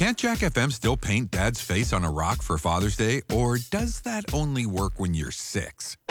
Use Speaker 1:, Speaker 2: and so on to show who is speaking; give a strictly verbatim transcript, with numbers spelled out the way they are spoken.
Speaker 1: Can't Jack F M still paint Dad's face on a rock for Father's Day, or does that only work when you're six?